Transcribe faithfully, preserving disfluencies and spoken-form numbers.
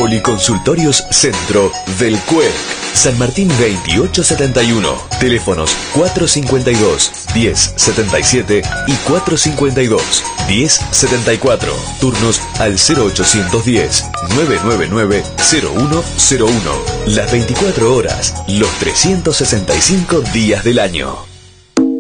Policonsultorios Centro del Cuerc, San Martín veintiocho setenta y uno. Teléfonos cuatrocientos cincuenta y dos, diez setenta y siete y cuatrocientos cincuenta y dos, diez setenta y cuatro. Turnos al cero ochocientos diez, novecientos noventa y nueve, cero uno cero uno. Las veinticuatro horas, los trescientos sesenta y cinco días del año.